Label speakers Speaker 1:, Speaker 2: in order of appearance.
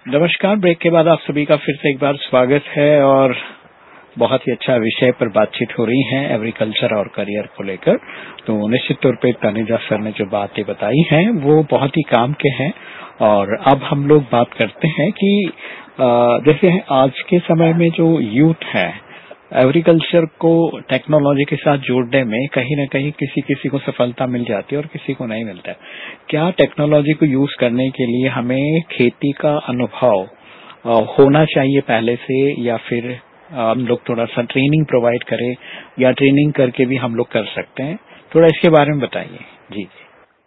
Speaker 1: नमस्कार। ब्रेक के बाद आप सभी का फिर से एक बार स्वागत है और बहुत ही अच्छा विषय पर बातचीत हो रही है एग्रीकल्चर और करियर को लेकर। तो निश्चित तौर पे तनुजा सर ने जो बातें बताई हैं वो बहुत ही काम के हैं। और अब हम लोग बात करते हैं कि जैसे आज के समय में जो यूथ है एग्रीकल्चर को टेक्नोलॉजी के साथ जोड़ने में कहीं न कहीं किसी किसी को सफलता मिल जाती है और किसी को नहीं मिलता है। क्या टेक्नोलॉजी को यूज करने के लिए हमें खेती का अनुभव होना चाहिए पहले से, या फिर हम लोग थोड़ा सा ट्रेनिंग प्रोवाइड करें, या ट्रेनिंग करके भी हम लोग कर सकते हैं? थोड़ा इसके बारे में बताइए। जी।